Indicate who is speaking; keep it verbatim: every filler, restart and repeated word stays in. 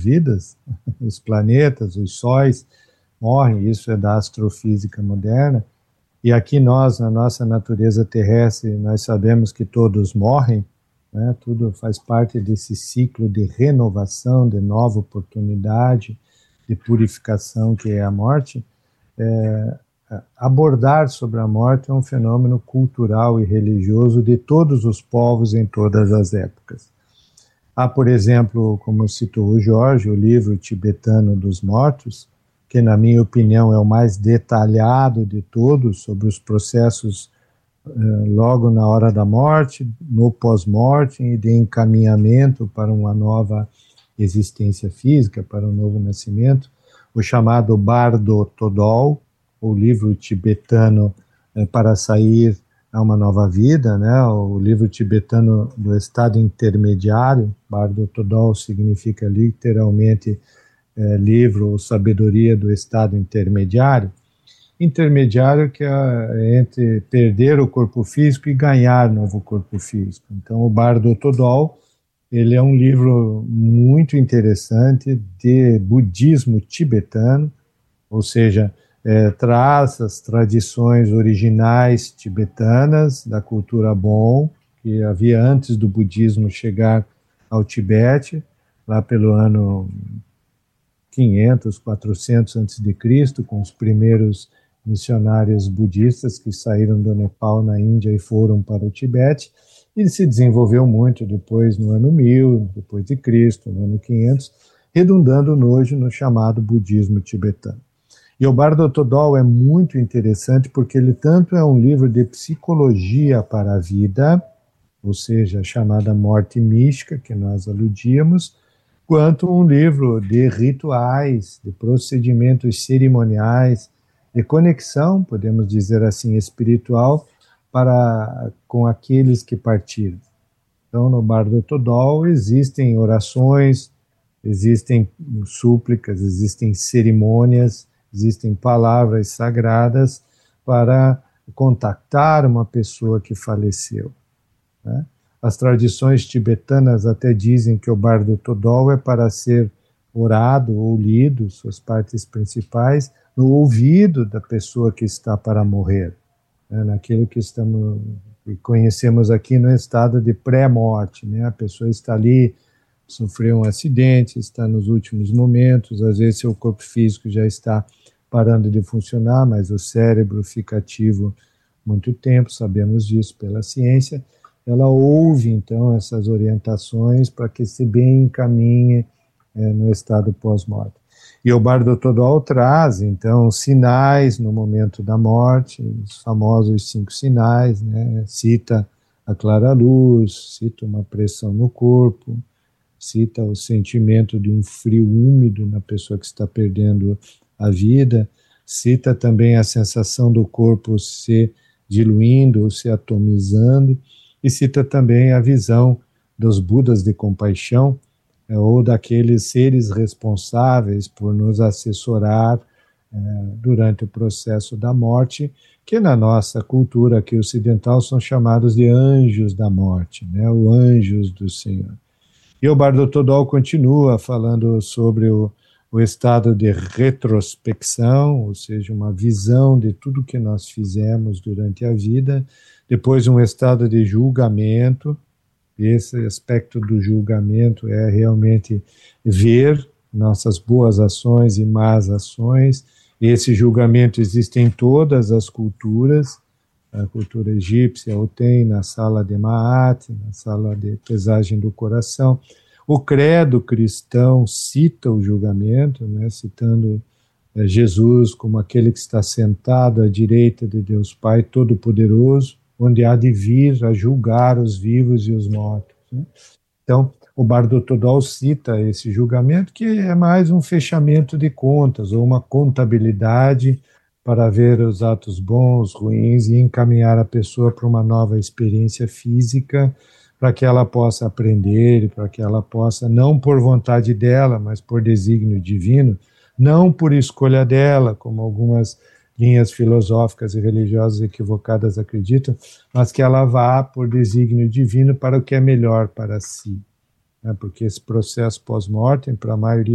Speaker 1: vidas, os planetas, os sóis morrem, isso é da astrofísica moderna, e aqui nós, na nossa natureza terrestre, nós sabemos que todos morrem, né? Tudo faz parte desse ciclo de renovação, de nova oportunidade, de purificação que é a morte. É, abordar sobre a morte é um fenômeno cultural e religioso de todos os povos em todas as épocas. Há, por exemplo, como citou o Jorge, o livro tibetano dos mortos, que na minha opinião é o mais detalhado de todos sobre os processos eh, logo na hora da morte, no pós-morte e de encaminhamento para uma nova existência física, para um novo nascimento, o chamado Bardo Todol, o livro tibetano eh, para sair a uma nova vida, né? O livro tibetano do estado intermediário. Bardo Todol significa literalmente eh, livro ou sabedoria do estado intermediário. Intermediário que é entre perder o corpo físico e ganhar novo corpo físico. Então, o Bardo Todol, ele é um livro muito interessante de budismo tibetano, ou seja, É, traz as tradições originais tibetanas da cultura Bon, que havia antes do budismo chegar ao Tibete, lá pelo ano quinhentos, quatrocentos antes de Cristo, com os primeiros missionários budistas que saíram do Nepal, na Índia, e foram para o Tibete. Ele se desenvolveu muito depois, no ano mil, depois de Cristo, no ano quinhentos, redundando hoje no chamado budismo tibetano. E o Bardo Todol é muito interessante porque ele tanto é um livro de psicologia para a vida, ou seja, a chamada morte mística, que nós aludíamos, quanto um livro de rituais, de procedimentos cerimoniais, de conexão, podemos dizer assim, espiritual, para, com aqueles que partiram. Então, no Bardo Todol existem orações, existem súplicas, existem cerimônias, existem palavras sagradas para contactar uma pessoa que faleceu, né? As tradições tibetanas até dizem que o Bardo Todol é para ser orado ou lido, suas partes principais, no ouvido da pessoa que está para morrer, né? Naquilo que estamos, que conhecemos aqui no estado de pré-morte, né? A pessoa está ali, sofreu um acidente, está nos últimos momentos, às vezes seu corpo físico já está parando de funcionar, mas o cérebro fica ativo muito tempo, sabemos disso pela ciência. Ela ouve, então, essas orientações para que se bem encaminhe é, no estado pós-morte. E o Bardo Todol traz, então, sinais no momento da morte, os famosos cinco sinais, né? Cita a clara luz, cita uma pressão no corpo, cita o sentimento de um frio úmido na pessoa que está perdendo a vida, cita também a sensação do corpo se diluindo ou se atomizando, e cita também a visão dos Budas de compaixão, é, ou daqueles seres responsáveis por nos assessorar é, durante o processo da morte, que na nossa cultura aqui ocidental são chamados de anjos da morte, né, ou anjos do Senhor. E o Bardo Todol continua falando sobre o o estado de retrospecção, ou seja, uma visão de tudo que nós fizemos durante a vida, depois um estado de julgamento. Esse aspecto do julgamento é realmente ver nossas boas ações e más ações. Esse julgamento existe em todas as culturas, a cultura egípcia o tem na sala de Ma'at, na sala de pesagem do coração. O credo cristão cita o julgamento, né, citando é, Jesus como aquele que está sentado à direita de Deus Pai Todo-Poderoso, onde há de vir a julgar os vivos e os mortos, né? Então, o Bardo Todol cita esse julgamento, que é mais um fechamento de contas, ou uma contabilidade para ver os atos bons, ruins, e encaminhar a pessoa para uma nova experiência física, para que ela possa aprender, para que ela possa, não por vontade dela, mas por desígnio divino, não por escolha dela, como algumas linhas filosóficas e religiosas equivocadas acreditam, mas que ela vá por desígnio divino para o que é melhor para si, né? Porque esse processo pós-mortem, para a maioria